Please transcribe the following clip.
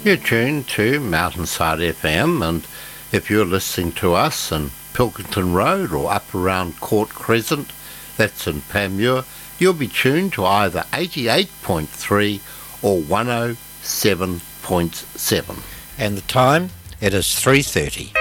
You're tuned to Mountainside FM, and if you're listening to us in Pilkington Road or up around Court Crescent, that's in Panmure, you'll be tuned to either 88.3 or 107.7. And the time, it is 3:30.